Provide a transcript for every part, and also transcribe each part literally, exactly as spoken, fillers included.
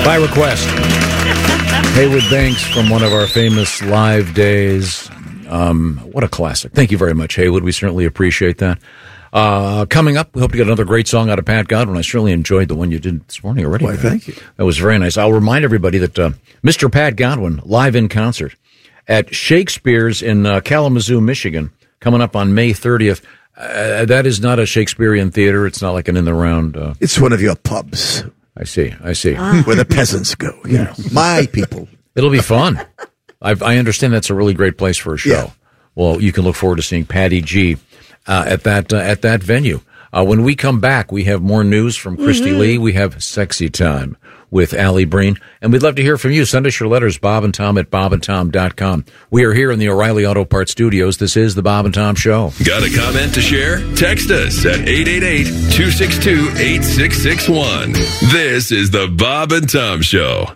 By request. Haywood Banks from one of our famous live days. Um, what a classic. Thank you very much, Haywood. We certainly appreciate that. Uh, coming up, we hope to get another great song out of Pat Godwin. I certainly enjoyed the one you did this morning already. Why, thank you. That was very nice. I'll remind everybody that uh, Mister Pat Godwin, live in concert at Shakespeare's in uh, Kalamazoo, Michigan, coming up on May thirtieth. Uh, that is not a Shakespearean theater. It's not like an in-the-round... Uh, it's one of your pubs. I see, I see. Ah. Where the peasants go, you know. My people. It'll be fun. I've, I understand that's a really great place for a show. Yeah. Well, you can look forward to seeing Patty G uh, at that uh, at that venue. Uh, when we come back, we have more news from Christy mm-hmm. Lee. We have Sexy Time with Allie Breen. And we'd love to hear from you. Send us your letters, Bob and Tom at bob and tom dot com. We are here in the O'Reilly Auto Parts studios. This is the Bob and Tom Show. Got a comment to share? Text us at eight eight eight, two six two, eight six six one. This is the Bob and Tom Show.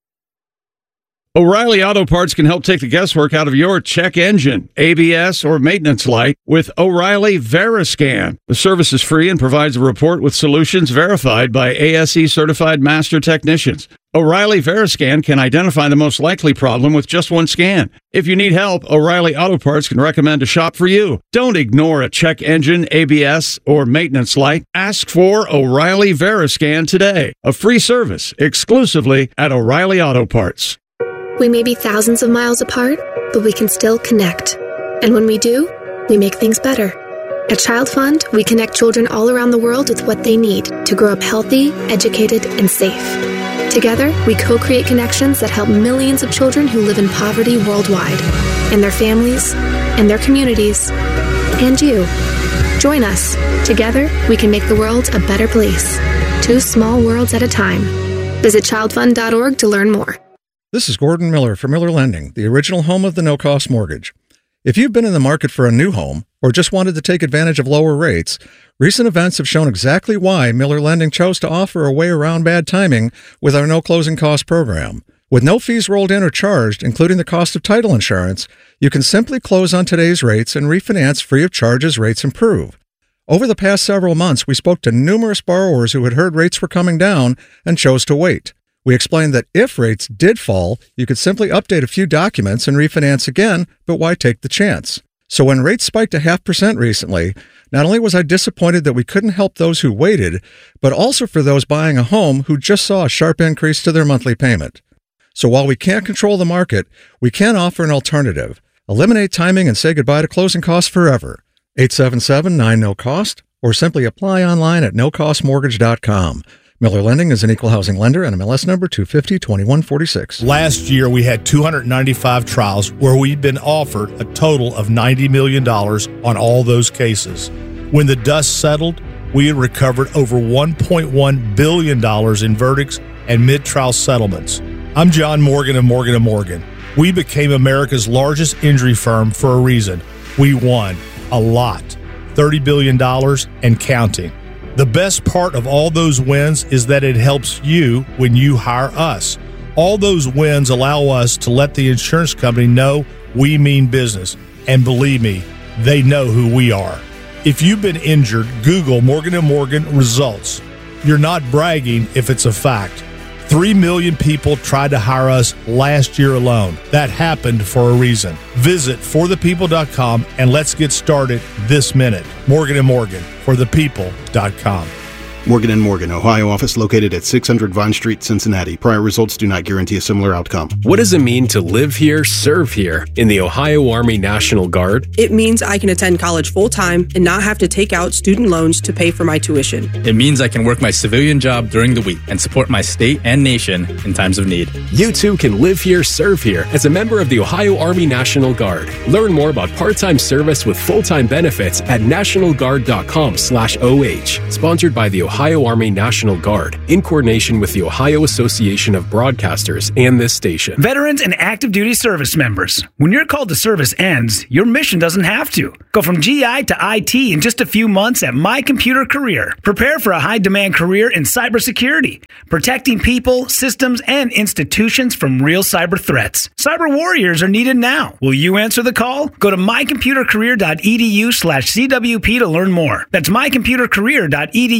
O'Reilly Auto Parts can help take the guesswork out of your check engine, A B S, or maintenance light with O'Reilly Veriscan. The service is free and provides a report with solutions verified by A S E-certified master technicians. O'Reilly Veriscan can identify the most likely problem with just one scan. If you need help, O'Reilly Auto Parts can recommend a shop for you. Don't ignore a check engine, A B S, or maintenance light. Ask for O'Reilly Veriscan today. A free service exclusively at O'Reilly Auto Parts. We may be thousands of miles apart, but we can still connect. And when we do, we make things better. At Child Fund, we connect children all around the world with what they need to grow up healthy, educated, and safe. Together, we co-create connections that help millions of children who live in poverty worldwide, and their families, and their communities, and you. Join us. Together, we can make the world a better place. Two small worlds at a time. Visit child fund dot org to learn more. This is Gordon Miller for Miller Lending, the original home of the no-cost mortgage. If you've been in the market for a new home or just wanted to take advantage of lower rates, recent events have shown exactly why Miller Lending chose to offer a way around bad timing with our no-closing cost program. With no fees rolled in or charged, including the cost of title insurance, you can simply close on today's rates and refinance free of charge as rates improve. Over the past several months, we spoke to numerous borrowers who had heard rates were coming down and chose to wait. We explained that if rates did fall, you could simply update a few documents and refinance again, but why take the chance? So when rates spiked a half percent recently, not only was I disappointed that we couldn't help those who waited, but also for those buying a home who just saw a sharp increase to their monthly payment. So while we can't control the market, we can offer an alternative. Eliminate timing and say goodbye to closing costs forever. eight seven seven, nine, no cost, or simply apply online at no cost mortgage dot com. Miller Lending is an equal housing lender and M L S number two fifty, twenty-one forty-six. Last year, we had two hundred ninety-five trials where we'd been offered a total of ninety million dollars on all those cases. When the dust settled, we had recovered over one point one billion dollars in verdicts and mid-trial settlements. I'm John Morgan of Morgan and Morgan. We became America's largest injury firm for a reason. We won a lot, thirty billion dollars and counting. The best part of all those wins is that it helps you when you hire us. All those wins allow us to let the insurance company know we mean business. And believe me, they know who we are. If you've been injured, Google Morgan and Morgan results. You're not bragging if it's a fact. Three million people tried to hire us last year alone. That happened for a reason. Visit for the people dot com and let's get started this minute. Morgan and Morgan, for the people dot com. Morgan and Morgan, Ohio office located at six hundred Vine Street, Cincinnati. Prior results do not guarantee a similar outcome. What does it mean to live here, serve here in the Ohio Army National Guard? It means I can attend college full-time and not have to take out student loans to pay for my tuition. It means I can work my civilian job during the week and support my state and nation in times of need. You too can live here, serve here as a member of the Ohio Army National Guard. Learn more about part-time service with full-time benefits at national guard dot com slash O H. Sponsored by the Ohio Ohio Army National Guard, in coordination with the Ohio Association of Broadcasters and this station. Veterans and active duty service members, when your call to service ends, your mission doesn't have to. Go from G I to I T in just a few months at My Computer Career. Prepare for a high-demand career in cybersecurity, protecting people, systems, and institutions from real cyber threats. Cyber warriors are needed now. Will you answer the call? Go to my computer career dot e d u slash C W P to learn more. That's my computer career dot e d u slash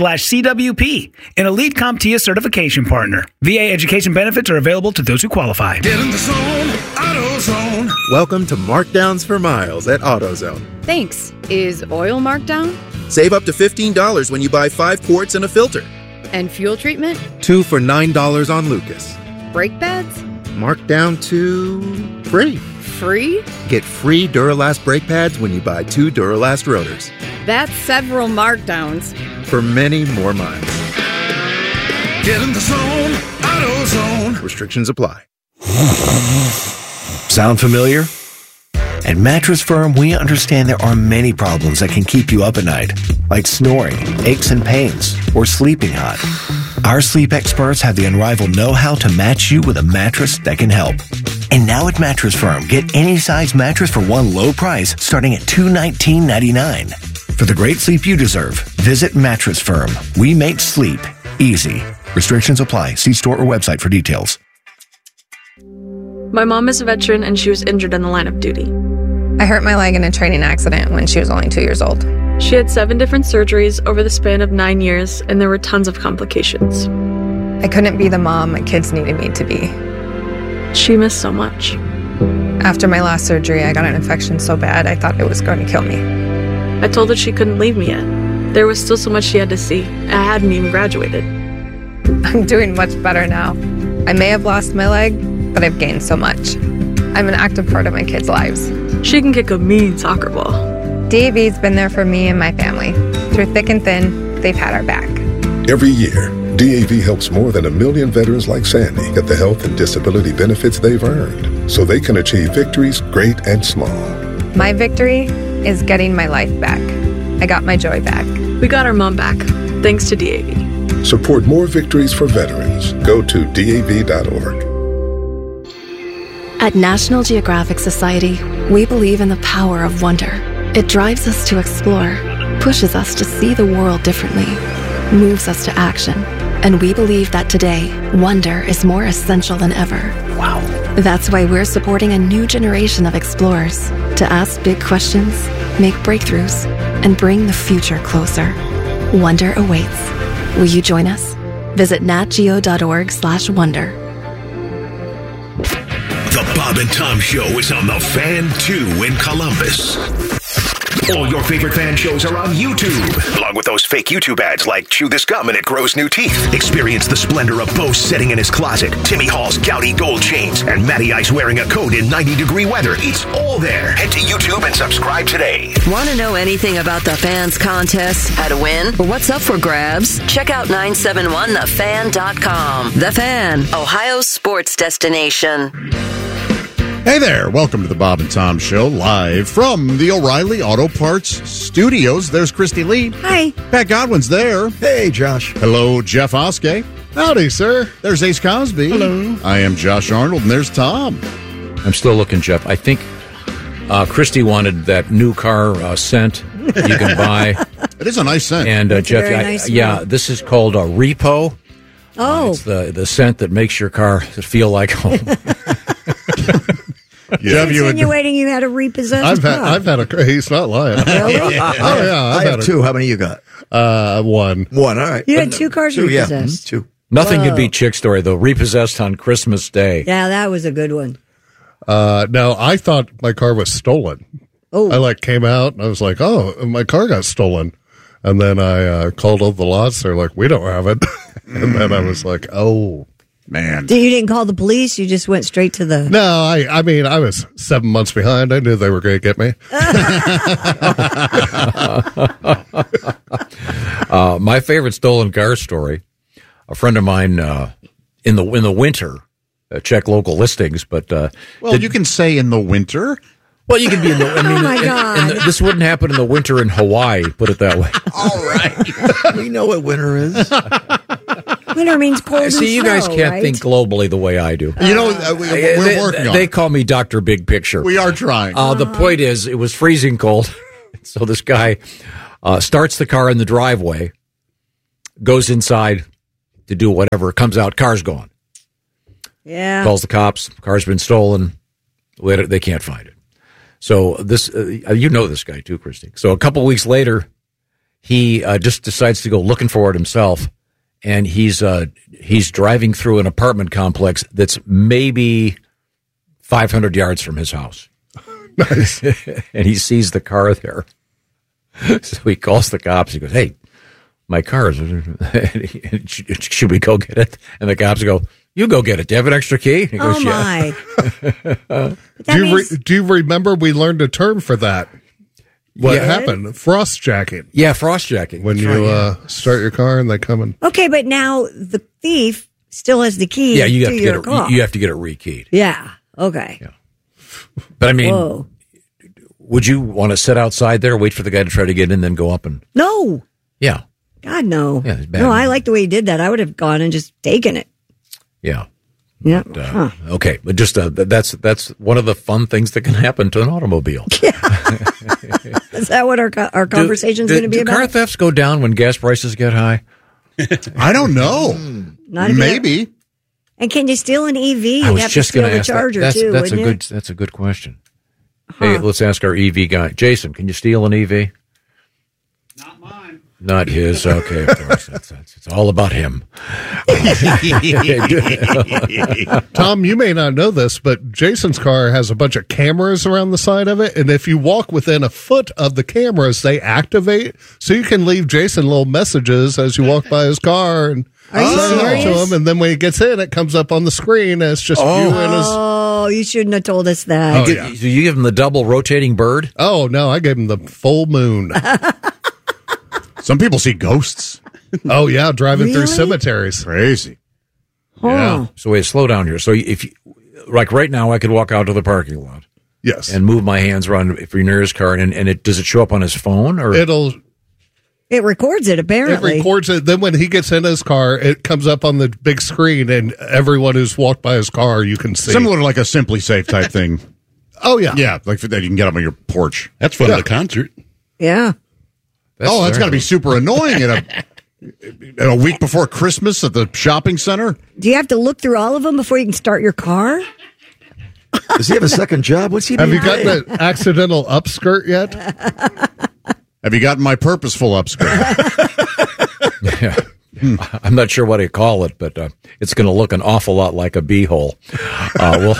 slash C W P, an Elite CompTIA certification partner. V A education benefits are available to those who qualify. Get in the zone, AutoZone. Welcome to Markdowns for Miles at AutoZone. Thanks. Is oil marked down? Save up to fifteen dollars when you buy five quarts and a filter. And fuel treatment? Two for nine dollars on Lucas. Brake pads? Marked down to free. Free? Get free Duralast brake pads when you buy two Duralast rotors. That's several markdowns. For many more miles. Get in the zone, AutoZone. Restrictions apply. Sound familiar? At Mattress Firm, we understand there are many problems that can keep you up at night, like snoring, aches and pains, or sleeping hot. Our sleep experts have the unrivaled know-how to match you with a mattress that can help. And now at Mattress Firm, get any size mattress for one low price starting at two hundred nineteen dollars and ninety-nine cents. For the great sleep you deserve, visit Mattress Firm. We make sleep easy. Restrictions apply. See store or website for details. My mom is a veteran and she was injured in the line of duty. I hurt my leg in a training accident when she was only two years old. She had seven different surgeries over the span of nine years, and there were tons of complications. I couldn't be the mom my kids needed me to be. She missed so much. After my last surgery, I got an infection so bad I thought it was going to kill me. I told her she couldn't leave me yet. There was still so much she had to see. I hadn't even graduated. I'm doing much better now. I may have lost my leg, but I've gained so much. I'm an active part of my kids' lives. She can kick a mean soccer ball. D A V's been there for me and my family. Through thick and thin, they've had our back. Every year, D A V helps more than a million veterans like Sandy get the health and disability benefits they've earned so they can achieve victories great and small. My victory is getting my life back. I got my joy back. We got our mom back, thanks to D A V. Support more victories for veterans. Go to D A V dot org. At National Geographic Society, we believe in the power of wonder. It drives us to explore, pushes us to see the world differently, moves us to action. And we believe that today, wonder is more essential than ever. Wow. That's why we're supporting a new generation of explorers to ask big questions, make breakthroughs, and bring the future closer. Wonder awaits. Will you join us? Visit natgeo dot org slash wonder. The Bob and Tom Show is on the Fan two in Columbus. All your favorite fan shows are on YouTube, along with those fake YouTube ads like Chew This Gum and It Grows New Teeth. Experience the splendor of Bo sitting in his closet, Timmy Hall's gouty gold chains, and Matty Ice wearing a coat in ninety degree weather. It's all there. Head to YouTube and subscribe today. Want to know anything about the fans contest, how to win, or what's up for grabs? Check out nine seven one the fan dot com. The Fan, Ohio's sports destination. Hey there, welcome to the Bob and Tom Show, live from the O'Reilly Auto Parts Studios. There's Christy Lee. Hi. Pat Godwin's there. Hey, Josh. Hello, Jeff Oskey. Howdy, sir. There's Ace Cosby. Hello. I am Josh Arnold, and there's Tom. I'm still looking, Jeff. I think uh, Christy wanted that new car uh, scent you can buy. It is a nice scent. And uh, It's a Jeff, very I, nice yeah, smell. this is called a Repo. Oh. Uh, it's the, the scent that makes your car feel like home. Yeah, He's you would- insinuating you had a repossessed I've had, car. I've had a. He's not lying. Really? Oh yeah, I've I had have a, two. How many you got? Uh, one. One. All right. You had two cars Two, yeah. repossessed. Mhm, Two. Nothing Whoa. could beat Chick Story, though. Repossessed on Christmas Day. Yeah, that was a good one. Uh, no, I thought my car was stolen. Oh. I like came out and I was like, oh, my car got stolen. And then I uh, called up the lots. They're like, we don't have it. And then I was like, oh, man. Did- You didn't call the police? You just went straight to the... No, I, I mean, I was seven months behind. I knew they were going to get me. uh, my favorite stolen car story. A friend of mine uh, in the in the winter, uh, check local listings, but uh, Well, you can say in the winter. Well, you can be in the. I mean, Oh, my in- in God. the- this wouldn't happen in the winter in Hawaii. Put it that way. All right. We know what winter is. Winter means cold and See, you guys snow, can't right? think globally the way I do. You know, uh, we, Uh, we're they, working on They it. call me Doctor Big Picture. We are trying. Uh, the point is, it was freezing cold. So this guy uh, starts the car in the driveway, goes inside to do whatever, comes out, car's gone. Yeah. Calls the cops, car's been stolen. Later, they can't find it. So this, uh, you know this guy too, Christy. So a couple weeks later, he uh, just decides to go looking for it himself, and he's uh, he's driving through an apartment complex that's maybe five hundred yards from his house. Nice. And he sees the car there. So he calls the cops. He goes, "Hey, my car is. Should we go get it?" And the cops go, "You go get it. Do you have an extra key?" He goes, Oh, my. "Yeah." Do you, means- re- do you remember we learned a term for that? What Yeah. happened? Frost jacking. Yeah, frost jacking. When That's you right, uh, start your car and they come and Okay, but now the thief still has the key yeah, you to have to your get it. car. You have to get it rekeyed. Yeah. Okay. But I mean, Whoa. would you want to sit outside there, wait for the guy to try to get in, then go up and? No. Yeah, God, no. Yeah, it's bad. No, I like the way he did that. I would have gone and just taken it. yeah. Yeah. Uh, Okay, but just uh, th- that's that's one of the fun things that can happen to an automobile. Is that what our co- our conversation's Do- going to be do about? car thefts go down when gas prices get high? I don't know. Not if you- Maybe. And can you steal an E V? I You'd was have just to steal going to the ask that. charger That's, too, that's a wouldn't good you? that's a good question. Hey, let's ask our E V guy, Jason. Can you steal an E V? Not mine. Not his. Okay, of course. That's, that's, it's all about him. Tom, you may not know this, but Jason's car has a bunch of cameras around the side of it, and if you walk within a foot of the cameras, they activate, so you can leave Jason little messages as you walk by his car and Are you send them to serious? him, and then when he gets in, it comes up on the screen, and it's just you and his... Oh, you shouldn't have told us that. Oh, yeah. Do you give him the double rotating bird? Oh, no, I gave him the full moon. Some people see ghosts. Oh, yeah, driving through Really? cemeteries. Crazy. Huh. So wait, slow down here. So if you, like right now, I could walk out to the parking lot Yes. and move my hands around if you're near his car, and and it does it show up on his phone or? It'll... It records it, It apparently. records it. Then when he gets in his car, it comes up on the big screen, and everyone who's walked by his car, you can see. Similar to like a Simply Safe type thing. Oh, yeah. Yeah, like that you can get up on your porch. That's fun Yeah. at a concert. Yeah. oh, that's got to be super annoying in a in a week before Christmas at the shopping center. Do you have to look through all of them before you can start your car? Does he have a second job? What's he Have being you gotten paid? an accidental upskirt yet? Have you gotten my purposeful upskirt? Yeah. I'm not sure what to call it, but uh, it's going to look an awful lot like a beehole. Uh, well,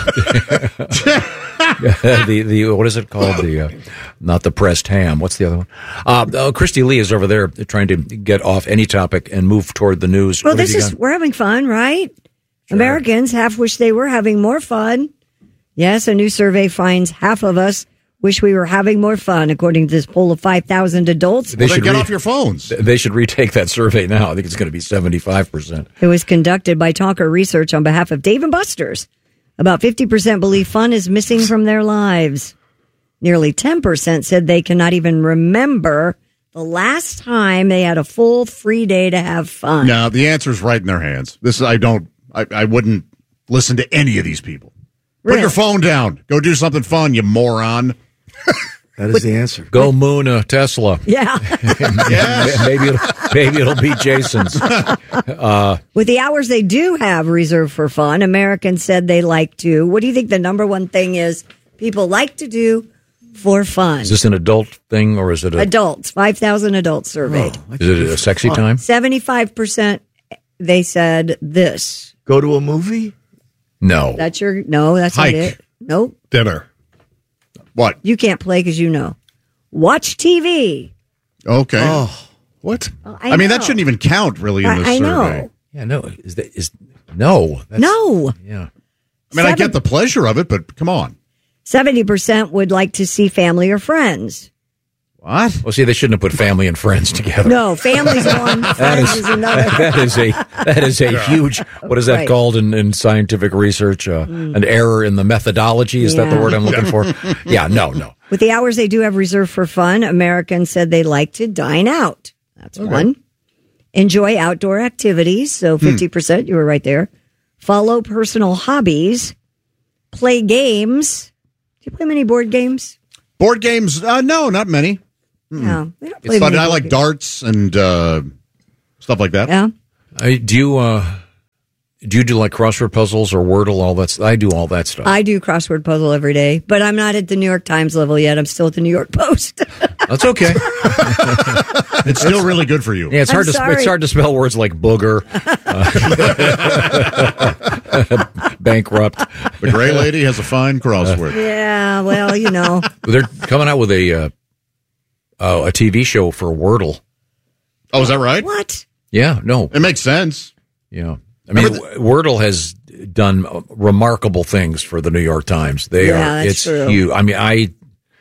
the the what is it called? The uh, not the pressed ham. What's the other one? Uh, oh, Christy Lee is over there trying to get off any topic and move toward the news. Well, What have this you is, got? we're having fun, right? Americans half wish they were having more fun. Yes, a new survey finds half of us wish we were having more fun, according to this poll of five thousand adults. They Well, then should get re- off your phones. They should retake that survey now. I think it's going to be seventy-five percent. It was conducted by Talker Research on behalf of Dave and Buster's. About fifty percent believe fun is missing from their lives. Nearly ten percent said they cannot even remember the last time they had a full free day to have fun. No, the answer's right in their hands. This is, I don't, I, I wouldn't listen to any of these people. Put Really? your phone down. Go do something fun, you moron. That is the answer. Go Moon uh, Tesla. Yeah. maybe it'll, maybe it'll be Jason's. Uh, With the hours they do have reserved for fun, Americans said they like to. What do you think the number one thing is people like to do for fun? is this an adult thing or is it a Adults, five thousand adults surveyed. is it a sexy time? seventy-five percent they said this. Go to a movie? No. That's your, no, that's Hike. not it. Nope. Dinner. What? You can't play because you know. Watch T V. Okay. Oh, what? Oh, I, mean, that know. shouldn't even count really in I- this I know. survey. Yeah, no. Is that is no? That's, No. Yeah. I mean, I Seven- get the pleasure of it, but come on. seventy percent would like to see family or friends. What? Well, see, they shouldn't have put family and friends together. No, family's one, That friends is, is another. that is a that is a huge. What is that Right. called in, in scientific research? Uh, An error in the methodology. Is that the Yeah. word I'm looking for? Yeah. No. No. With the hours they do have reserved for fun, Americans said they like to dine out. That's one. Enjoy outdoor activities. So fifty percent, you were right there. Follow personal hobbies. Play games. Do you play many board games? Board games? Uh, no, not many. No. We don't play But many I board like games. darts and uh, stuff like that. Yeah. I, do you uh, do you do like crossword puzzles or Wordle? All that. I do all that stuff. I do crossword puzzle every day, but I'm not at the New York Times level yet. I'm still at the New York Post. That's okay. It's still really good for you. Yeah, it's I'm hard to sorry. it's hard to spell words like booger, uh, bankrupt. The Gray Lady has a fine crossword. Yeah, well, you know. They're coming out with a uh, uh, a T V show for Wordle. Oh, is that right? What? Yeah, no, it makes sense. Yeah, I mean, Wordle has done remarkable things for the New York Times. They Yeah, are that's it's true. huge. I mean, I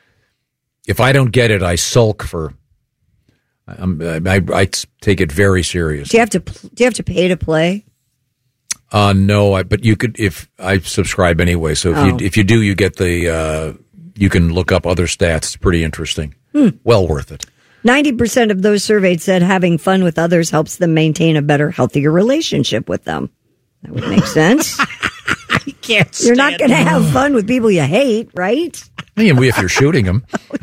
if I don't get it, I sulk for. I'm, I, I take it very serious. Do you have to? Do you have to pay to play? Uh, no, I, but you could if I subscribe anyway. So if Oh. you if you do, you get the uh, you can look up other stats. It's pretty interesting. Hmm. Well worth it. Ninety percent of those surveyed said having fun with others helps them maintain a better, healthier relationship with them. That would make sense. You can't. You're not going to have fun with people you hate, right? Yeah, if you're shooting them,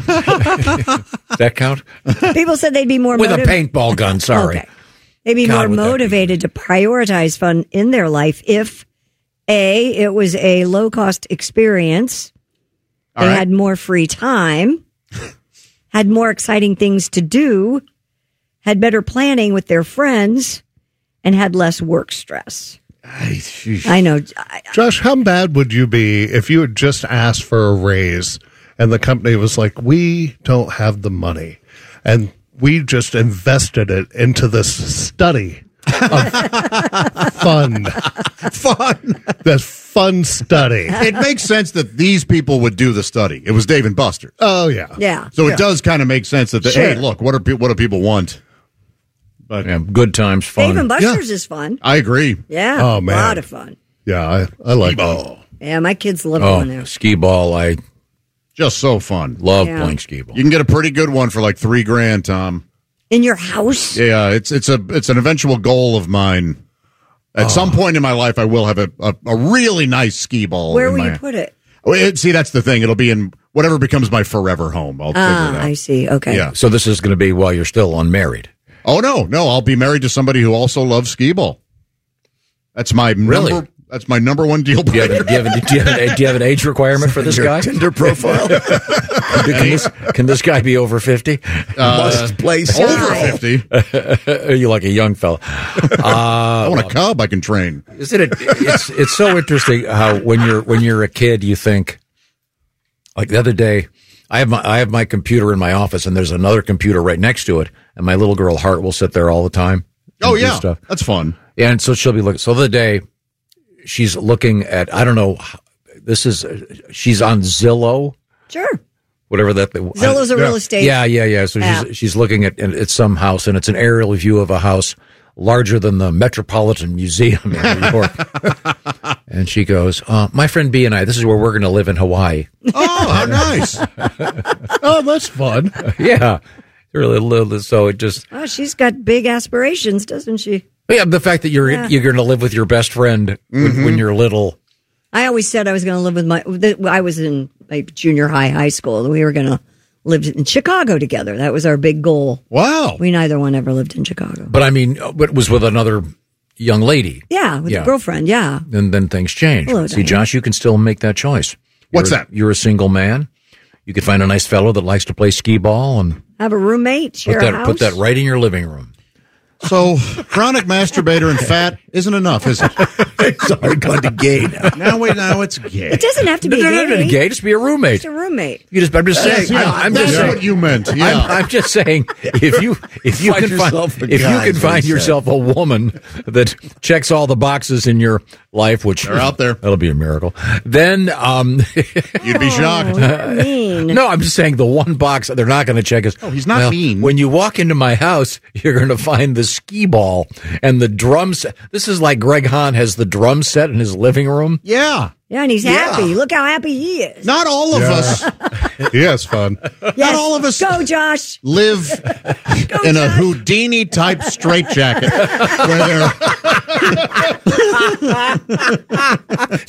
that count People said they'd be more with a motiv- paintball gun. Sorry. Okay. They'd be God, more would that be- motivated to prioritize fun in their life if A, it was a low cost experience, All they right. had more free time, had more exciting things to do, had better planning with their friends, and had less work stress. I know. Josh, how bad would you be if you had just asked for a raise and the company was like, we don't have the money and we just invested it into this study of fun. Fun. This fun study. It makes sense that these people would do the study. It was Dave and Buster. Oh, yeah. Yeah. So Yeah. it does kind of make sense that, the, Sure. hey, look, what, are, pe- what do people want? But yeah, good times, fun. Dave and Buster's is fun. I agree. Yeah. Oh, A man. lot of fun. Yeah, I, I like that. Yeah, my kids love Oh, going there. skee ball! I Just so fun. love Yeah. playing skee ball. You can get a pretty good one for like three grand, Tom. In your house? Yeah, it's it's a it's an eventual goal of mine. At some point in my life, I will have a, a, a really nice skee ball. Where in will my, you put it? Oh, it- See, that's the thing. It'll be in whatever becomes my forever home. I'll figure it Ah, out. I see. Okay. Yeah. So this is going to be while you're still unmarried. Oh no, no, I'll be married to somebody who also loves skee ball. That's my Really? number. That's my number one deal Do you have, breaker. do you have, an- do you have, an- do you have an age requirement for this Your guy? Tinder profile. can, this, can this guy be over fifty? Must play skee Over ball. fifty. Are you like a young fella? I Uh, want a cub I can train. Isn't it? It's it's so interesting how when you're when you're a kid, you think. Like the other day, I have my I have my computer in my office, and there's another computer right next to it, and my little girl Hart will sit there all the time. and Oh do yeah, stuff. that's fun. Yeah, and so she'll be looking. So the other day, she's looking at I don't know. This is she's on Zillow, Sure. whatever that. Zillow's a yeah. real estate Yeah, yeah, yeah. So app. she's she's looking at at some house, and it's an aerial view of a house larger than the Metropolitan Museum in New York. And she goes, uh, "My friend B and I, this is where we're going to live in Hawaii." Oh, how nice! Oh, that's fun. Yeah, really little. So it just Oh, she's got big aspirations, doesn't she? yeah, the fact that you're Yeah. you're going to live with your best friend when, Mm-hmm. when you're little. I always said I was going to live with my. that- I was in my junior high, high school, and we were going to live in Chicago together. That was our big goal. Wow. We neither one ever lived in Chicago. But I mean, uh, but it was with another young lady. Yeah, with Yeah. a girlfriend. Yeah. And then things change. Hello, See, Diane. Josh, you can still make that choice. What's You're- that? You're a single man. You could find a nice fellow that likes to play skee ball and Have a roommate. Share put that a house. put that right in your living room. So chronic masturbator and fat isn't enough, is it? Sorry, gone to gay now. Now wait, now it's gay. It doesn't have to be No, no, no, gay. no, gay. Just be a roommate. Just a roommate. You just. I'm just saying. Yeah, I'm, I'm that's just saying. what you meant. Yeah. I'm, I'm just saying. If you if you Find can find yourself a if you guy, can is what find he yourself a woman that checks all the boxes in your life, which They're out there. that'll be a miracle. Then um, You'd be shocked. Oh, mean. no, I'm just saying the one box they're not going to check is. Oh, he's not well, mean. When you walk into my house, you're going to find the skee ball and the drum set. This is like Greg Hahn has the drum set in his living room. Yeah. Yeah, and he's happy. Look how happy he is. Not all of Yeah. us. He has fun. Yes. Not all of us Go, Josh. live in a Houdini type straitjacket where they're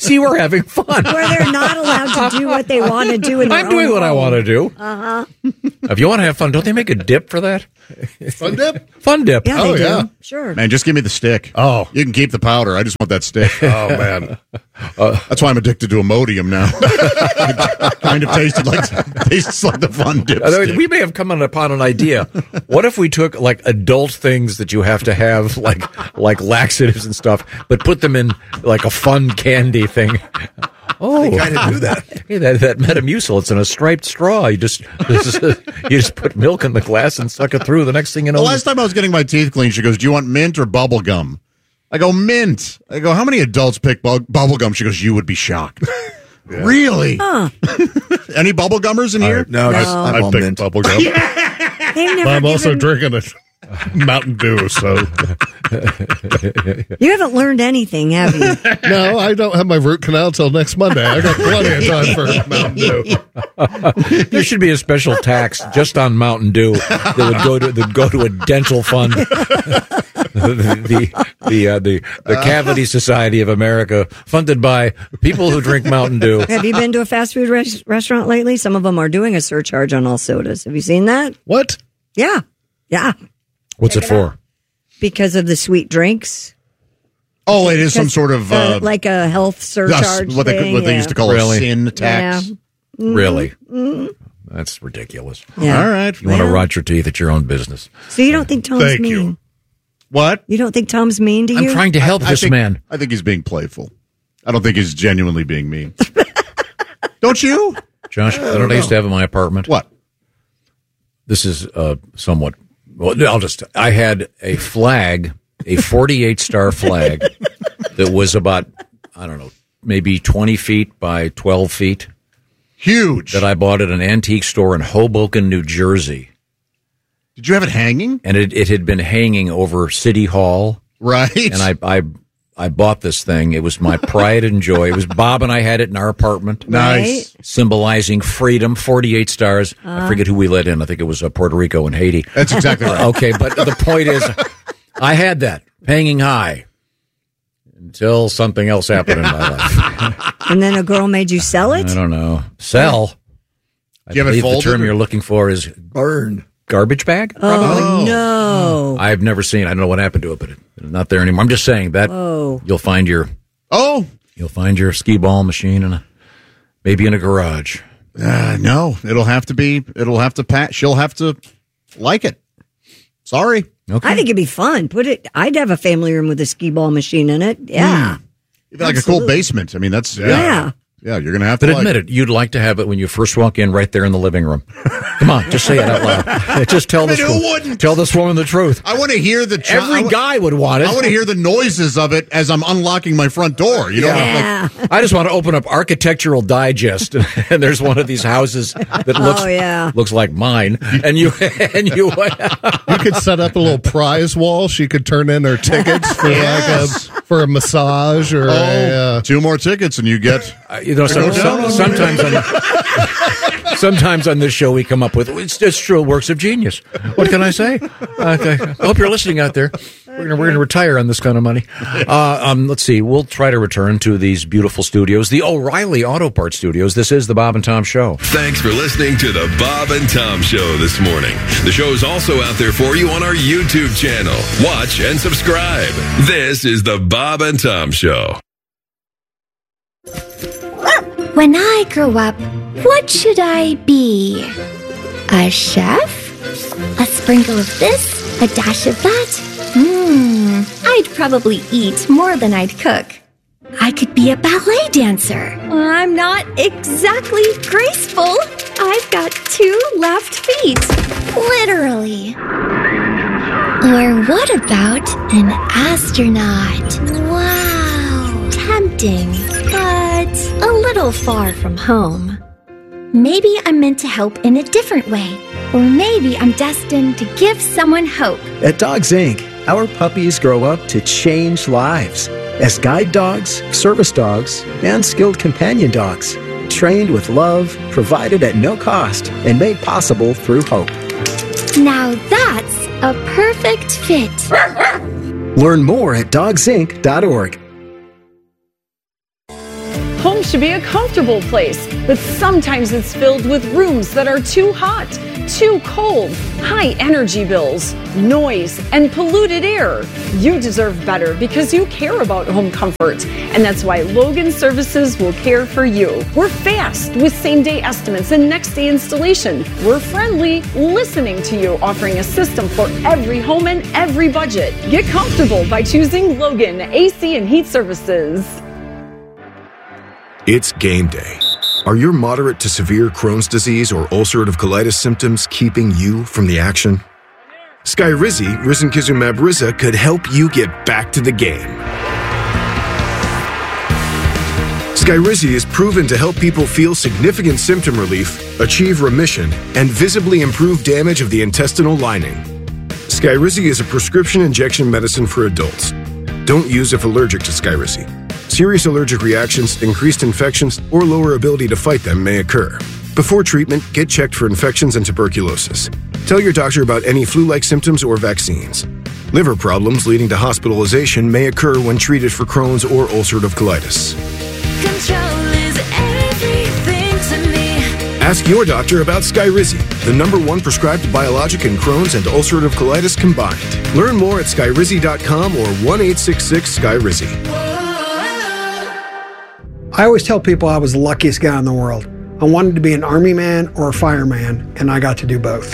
See, we're having fun. Where they're not allowed to do what they want to do in their I'm doing own what I home. want to do. Uh-huh. If you want to have fun, don't they make a dip for that? Fun dip? Fun dip. Yeah, Oh, they yeah. do. Sure. Man, just give me the stick. Oh. You can keep the powder. I just want that stick. Oh, man. Uh, That's why I'm addicted to Imodium now. It kind of tasted like tastes like the fun dip Although stick. we may have come upon an idea. What if we took like adult things that you have to have, like like laxatives and stuff, but put them in like a fun candy thing? Oh, I kind of do that. Hey, that that Metamucil, it's in a striped straw. You just you just put milk in the glass and suck it through. The next thing you know, The last time I was getting my teeth cleaned, she goes, "Do you want mint or bubble gum?" I go, "Mint." I go, "How many adults pick bu- bubble gum?" She goes, "You would be shocked." Really? Huh. Any bubble gummers in here? No, I, just- I'm I all picked mint. bubble gum. They've never I'm also given- drinking a Mountain Dew, so. You haven't learned anything, have you? No, I don't have my root canal till next Monday. I got plenty of time for Mountain Dew. there should be a special tax just on Mountain Dew that would go to that go to a dental fund. the the uh, the the Cavity Society of America, funded by people who drink Mountain Dew. Have you been to a fast food res- restaurant lately? Some of them are doing a surcharge on all sodas. Have you seen that? What? Yeah. Yeah. What's it for? Because of the sweet drinks. Oh, it is some Because, sort of uh, uh, like a health surcharge. what they thing, what they used to call Really? a sin tax. Yeah. Mm-hmm. Really? Mm-hmm. That's ridiculous. Yeah. All right. You want to Well. rot your teeth at your own business. So you don't think Tom's Thank mean? you. What? You don't think Tom's mean to you? I'm trying to help I this think, man. I think he's being playful. I don't think he's genuinely being mean. Don't you? Josh, I don't know I used to have in my apartment. What? This is uh, somewhat. Well, I'll just. I had a flag, a forty-eight star flag that was about, I don't know, maybe twenty feet by twelve feet. Huge. That I bought at an antique store in Hoboken, New Jersey. Did you have it hanging? And it, it had been hanging over City Hall. Right. And I, I, I bought this thing. It was my pride and joy. It was Bob and I had it in our apartment. Nice. Symbolizing freedom, forty-eight stars. Uh. I forget who we let in. I think it was uh, Puerto Rico and Haiti. That's exactly right. Okay, but the point is, I had that hanging high until something else happened in my life. And then a girl made you sell it? I don't know. Sell? I Do you have it believe the folded term or- you're looking for is Burn. garbage bag? Probably. Oh, no. I've never seen. I don't know what happened to it, but it's not there anymore. I'm just saying that Oh. you'll find your Oh. you'll find your skee ball machine in a maybe in a garage. Uh, no, it'll have to be. It'll have to pat. She'll have to like it. Sorry. Okay. I think it'd be fun. Put it. I'd have a family room with a skee ball machine in it. Yeah. Even like a Absolutely. cool basement. I mean, that's yeah. Yeah. Yeah, you're gonna have But to admit like it, you'd like to have it when you first walk in, right there in the living room. Come on, just say it out loud. Just tell I mean, this who wo- wouldn't? tell this woman the truth. I want to hear the. Ch- Every I w- guy would want it. I want to hear the noises of it as I'm unlocking my front door. You know, Yeah. like, I just want to open up Architectural Digest, and there's one of these houses that looks Oh, yeah. looks like mine, and you and you. You could set up a little prize wall. She could turn in her tickets for Yes. like a for a massage or oh, a. Uh, two more tickets and you get. Uh, you know, some, Go some, down. sometimes on sometimes on this show we come up with it's just true works of genius. What can I say? Okay. I hope you're listening out there. We're gonna we're gonna retire on this kind of money. Uh, um, let's see. We'll try to return to these beautiful studios, the O'Reilly Auto Parts Studios. This is the Bob and Tom Show. Thanks for listening to the Bob and Tom Show this morning. The show is also out there for you on our YouTube channel. Watch and subscribe. This is the Bob and Tom Show. When I grow up, what should I be? A chef? A sprinkle of this? A dash of that? Hmm, I'd probably eat more than I'd cook. I could be a ballet dancer. I'm not exactly graceful. I've got two left feet. Literally. Or what about an astronaut? Wow. Tempting, but a little far from home. Maybe I'm meant to help in a different way. Or maybe I'm destined to give someone hope. At Dogs Incorporated, our puppies grow up to change lives as guide dogs, service dogs, and skilled companion dogs, trained with love, provided at no cost, and made possible through hope. Now that's a perfect fit. Learn more at dogs inc dot org. Home should be a comfortable place, but sometimes it's filled with rooms that are too hot, too cold, high energy bills, noise, and polluted air. You deserve better because you care about home comfort, and that's why Logan Services will care for you. We're fast with same-day estimates and next-day installation. We're friendly, listening to you, offering a system for every home and every budget. Get comfortable by choosing Logan A C and Heat Services. It's game day. Are your moderate to severe Crohn's disease or ulcerative colitis symptoms keeping you from the action? Skyrizi, risankizumab Riza, could help you get back to the game. Skyrizi is proven to help people feel significant symptom relief, achieve remission, and visibly improve damage of the intestinal lining. Skyrizi is a prescription injection medicine for adults. Don't use if allergic to Skyrizi. Serious allergic reactions, increased infections, or lower ability to fight them may occur. Before treatment, get checked for infections and tuberculosis. Tell your doctor about any flu-like symptoms or vaccines. Liver problems leading to hospitalization may occur when treated for Crohn's or ulcerative colitis. Control is everything to me. Ask your doctor about Skyrizi, the number one prescribed biologic in Crohn's and ulcerative colitis combined. Learn more at skyrizi dot com or one eight six six Skyrizi. I always tell people I was the luckiest guy in the world. I wanted to be an army man or a fireman, and I got to do both.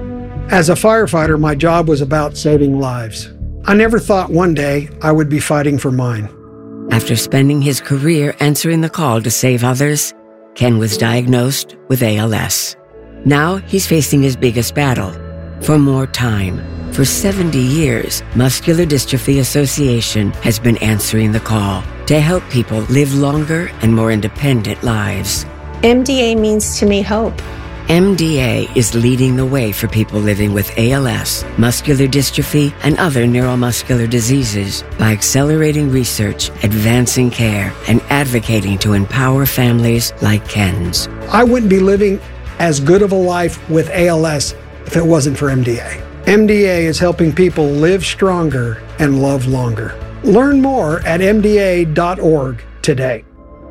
As a firefighter, my job was about saving lives. I never thought one day I would be fighting for mine. After spending his career answering the call to save others, Ken was diagnosed with A L S. Now he's facing his biggest battle, for more time. For seventy years, Muscular Dystrophy Association has been answering the call to help people live longer and more independent lives. M D A means to me hope. M D A is leading the way for people living with A L S, muscular dystrophy, and other neuromuscular diseases by accelerating research, advancing care, and advocating to empower families like Ken's. I wouldn't be living as good of a life with A L S if it wasn't for M D A. M D A is helping people live stronger and love longer. Learn more at M D A dot org today.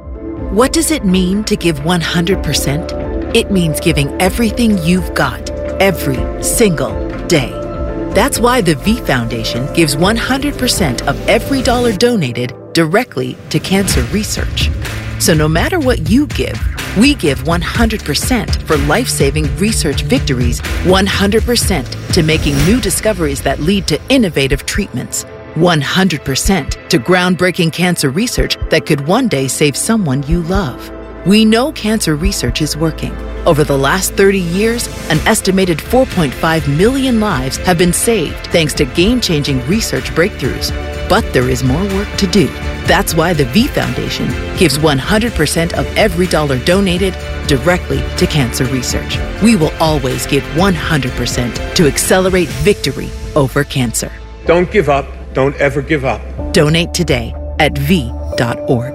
What does it mean to give one hundred percent? It means giving everything you've got, every single day. That's why the V Foundation gives one hundred percent of every dollar donated directly to cancer research. So no matter what you give, we give one hundred percent for life-saving research victories, one hundred percent to making new discoveries that lead to innovative treatments, one hundred percent to groundbreaking cancer research that could one day save someone you love. We know cancer research is working. Over the last thirty years, an estimated four point five million lives have been saved thanks to game-changing research breakthroughs. But there is more work to do. That's why the V Foundation gives one hundred percent of every dollar donated directly to cancer research. We will always give one hundred percent to accelerate victory over cancer. Don't give up. Don't ever give up. Donate today at V dot org.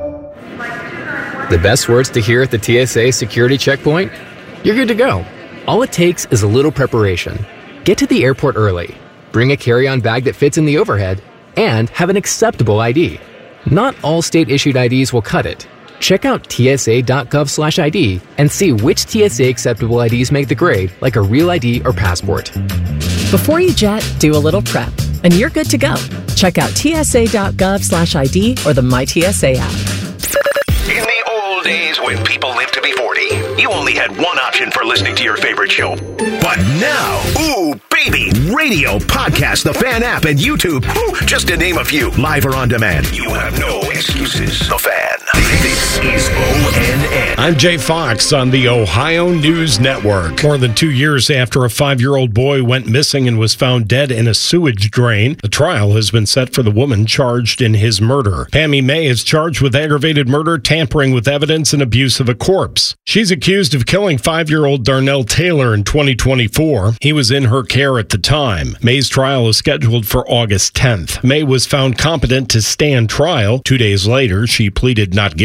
The best words to hear at the T S A security checkpoint? You're good to go. All it takes is a little preparation. Get to the airport early, bring a carry-on bag that fits in the overhead, and have an acceptable I D. Not all state-issued I Ds will cut it. Check out T S A dot gov slash I D and see which T S A acceptable I Ds make the grade, like a real I D or passport. Before you jet, do a little prep, and you're good to go. Check out T S A dot gov slash I D or the My T S A app. In the old days when people lived to be forty, you only had one option for listening to your favorite show. But now, ooh, baby, radio, podcast, the Fan app, and YouTube, ooh, just to name a few, live or on demand. You have no excuses. The Fan. This is O N N. I'm Jay Fox on the Ohio News Network. More than two years after a five-year-old boy went missing and was found dead in a sewage drain, the trial has been set for the woman charged in his murder. Pammy May is charged with aggravated murder, tampering with evidence, and abuse of a corpse. She's accused of killing five-year-old Darnell Taylor in twenty twenty-four. He was in her care at the time. May's trial is scheduled for August tenth. May was found competent to stand trial. Two days later, she pleaded not guilty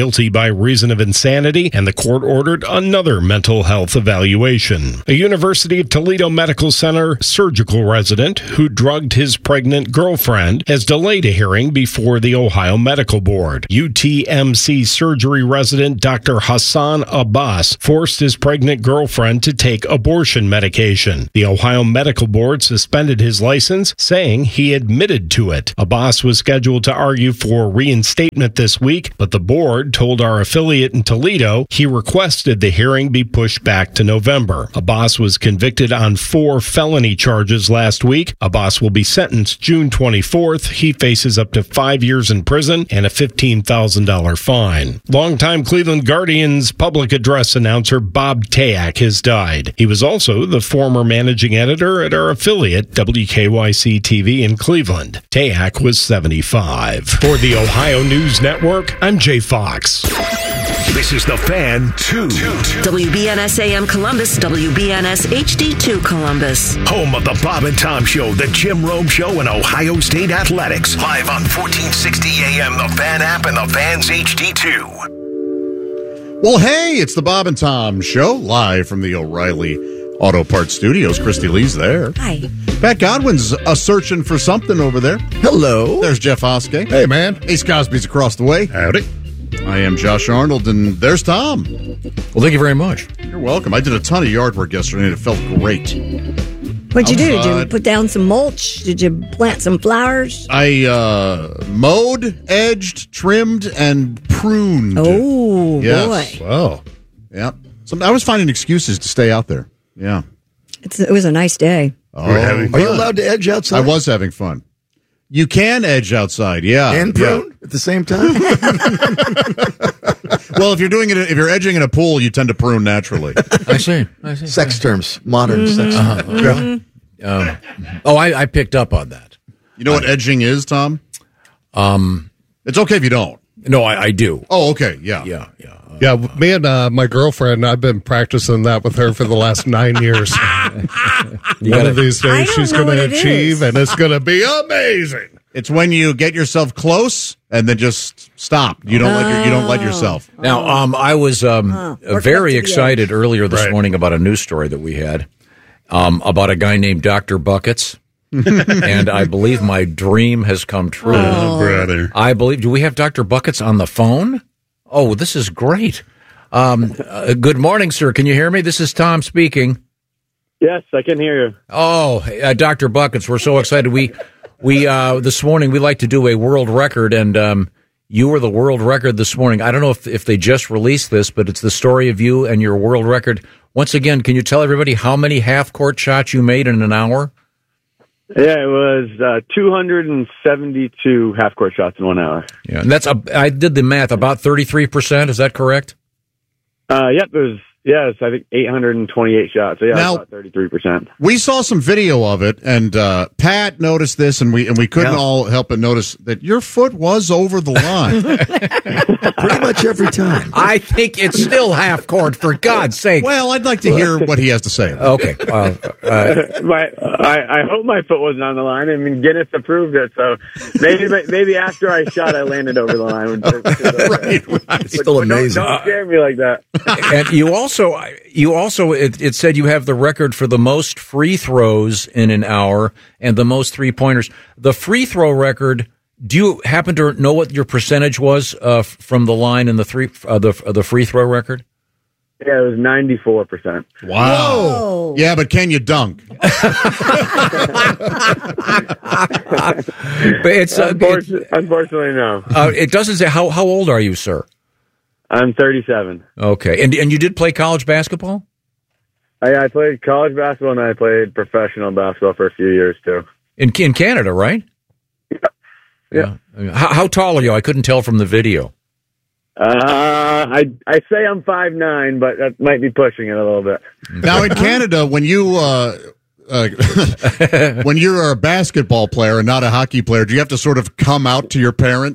guilty by reason of insanity, and the court ordered another mental health evaluation. A University of Toledo Medical Center surgical resident who drugged his pregnant girlfriend has delayed a hearing before the Ohio Medical Board. U T M C surgery resident Doctor Hassan Abbas forced his pregnant girlfriend to take abortion medication. The Ohio Medical Board suspended his license, saying he admitted to it. Abbas was scheduled to argue for reinstatement this week, but the board told our affiliate in Toledo he requested the hearing be pushed back to November. Abbas was convicted on four felony charges last week. Abbas will be sentenced June twenty-fourth. He faces up to five years in prison and a fifteen thousand dollars fine. Longtime Cleveland Guardians public address announcer Bob Tayak has died. He was also the former managing editor at our affiliate W K Y C T V in Cleveland. Tayak was seventy-five. For the Ohio News Network, I'm Jay Fox. This is The Fan two. W B N S A M Columbus, W B N S H D two Columbus. Home of the Bob and Tom Show, the Jim Rome Show, and Ohio State Athletics. Live on fourteen sixty A M, the Fan app, and the Fan's H D two. Well, hey, it's the Bob and Tom Show, live from the O'Reilly Auto Parts Studios. Christy Lee's there. Hi. Pat Godwin's a searching for something over there. Hello. There's Jeff Hoskey. Hey, man. Ace Cosby's across the way. Howdy. I am Josh Arnold, and there's Tom. Well, thank you very much. You're welcome. I did a ton of yard work yesterday, and it felt great. What'd you do? Did you Outside. put down some mulch? Did you plant some flowers? I uh, mowed, edged, trimmed, and pruned. Oh, yes. boy. Wow. Yeah. So I was finding excuses to stay out there. Yeah. It's, it was a nice day. Oh, Are you allowed to edge outside? I was having fun. You can edge outside, yeah. And prune yeah. at the same time? Well, if you're doing it, if you're edging in a pool, you tend to prune naturally. I see. I see. Sex terms, modern Mm-hmm. sex Uh-huh. terms. Um, oh, I, I picked up on that. You know what edging is, Tom? Um, it's okay if you don't. No, I, I do. Oh, okay. Yeah. Yeah. Yeah. Yeah, me and uh, my girlfriend, I've been practicing that with her for the last nine years. One gotta- of these I days, don't she's know going to what it achieve, is. and it's going to be amazing. It's when you get yourself close and then just stop. You don't let your, you don't let yourself. Now, um, I was um, Huh. uh, Work very up to the excited earlier this Right. morning about a news story that we had um, about a guy named Doctor Buckets. And I believe my dream has come true. Oh, brother. I believe. Do we have Doctor Buckets on the phone? Oh, this is great. Um, uh, good morning, sir. Can you hear me? This is Tom speaking. Yes, I can hear you. Oh, uh, Doctor Buckets, we're so excited. We we uh, this morning we like to do a world record, and um, you were the world record this morning. I don't know if if they just released this, but it's the story of you and your world record. Once again, can you tell everybody how many half court shots you made in an hour? Yeah, it was uh, two hundred seventy-two half-court shots in one hour. Yeah, and that's a, I did the math. About thirty-three percent. Is that correct? Uh, yep, it was, yes, I think eight hundred twenty-eight shots. So, yeah, Now- about thirty-three percent. We saw some video of it, and uh, Pat noticed this, and we and we couldn't Yeah. all help but notice that your foot was over the line. Pretty much every time. I think it's still half court. For God's sake. Well, I'd like to hear what he has to say. Okay. Well, uh, my, I, I hope my foot wasn't on the line. I mean, Guinness approved it, so maybe maybe after I shot, I landed over the line. right, right. It's still But don't- amazing. Don't, scare me like that. and you also, you also, it, it said you have the record for the most free throws in an hour and the most three pointers. The free throw record. Do you happen to know what your percentage was uh, from the line in the three uh, the uh, the free throw record? Yeah, it was ninety-four percent. Wow. Whoa. Yeah, but can you dunk? But it's uh, it, Unfortunately, unfortunately, no. uh, it doesn't say how how old are you, sir? I'm thirty-seven. Okay, and and you did play college basketball? I, I played college basketball and I played professional basketball for a few years, too. In in Canada, right? Yeah. Yeah. How, how tall are you? I couldn't tell from the video. Uh, I I say I'm five nine, but that might be pushing it a little bit. Now in Canada, when you uh, uh, when you're a basketball player and not a hockey player, do you have to sort of come out to your parents?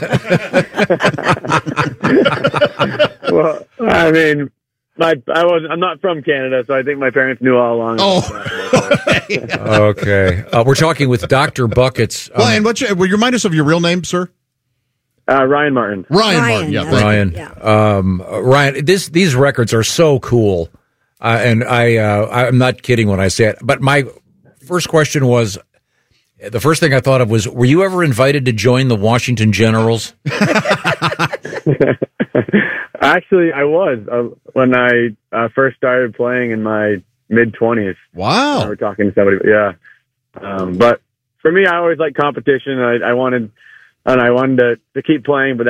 Well, I mean, my I was I'm not from Canada, so I think my parents knew all along. Oh, okay. Uh, we're talking with Doctor Buckets. Um, well, and what's your, will you remind us of your real name, sir? Uh, Ryan Martin. Ryan, Ryan, Martin. Yeah, that's thank you. Ryan, um, uh, Ryan, this these records are so cool, uh, and I uh, I'm not kidding when I say it. But my first question was, the first thing I thought of was, were you ever invited to join the Washington Generals? Actually, I was uh, when I uh, first started playing in my mid twenties. Wow. We were talking to somebody, yeah. Um, but for me, I always liked competition. I, I wanted, and I wanted to, to keep playing, but